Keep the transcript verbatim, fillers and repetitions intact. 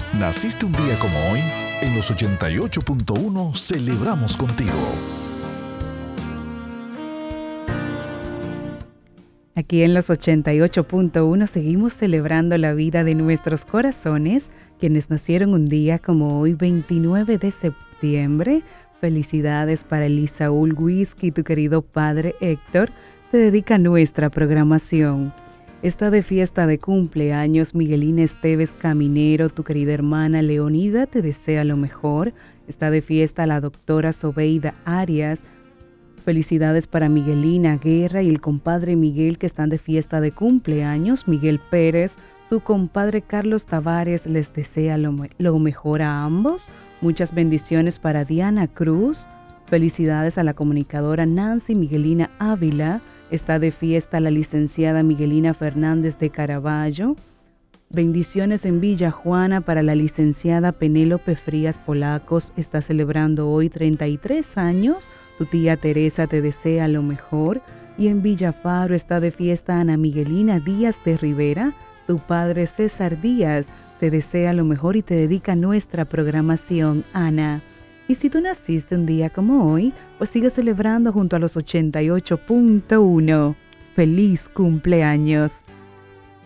¿Naciste un día como hoy? En los ochenta y ocho punto uno celebramos contigo. Aquí en los ochenta y ocho punto uno seguimos celebrando la vida de nuestros corazones, quienes nacieron un día como hoy, veintinueve de septiembre. Felicidades para Elisaúl Whisky, tu querido padre Héctor, te dedica nuestra programación. Está de fiesta de cumpleaños Miguelina Esteves Caminero, tu querida hermana Leonida, te desea lo mejor. Está de fiesta la doctora Sobeida Arias. Felicidades para Miguelina Guerra y el compadre Miguel, que están de fiesta de cumpleaños. Miguel Pérez, su compadre Carlos Tavares les desea lo, me- lo mejor a ambos. Muchas bendiciones para Diana Cruz. Felicidades a la comunicadora Nancy Miguelina Ávila. Está de fiesta la licenciada Miguelina Fernández de Caraballo. Bendiciones en Villa Juana para la licenciada Penélope Frías Polacos. Está celebrando hoy treinta y tres años. Tu tía Teresa te desea lo mejor. Y en Villafaro está de fiesta Ana Miguelina Díaz de Rivera. Tu padre César Díaz te desea lo mejor y te dedica nuestra programación, Ana. Y si tú naciste un día como hoy, pues sigue celebrando junto a los ochenta y ocho punto uno. ¡Feliz cumpleaños!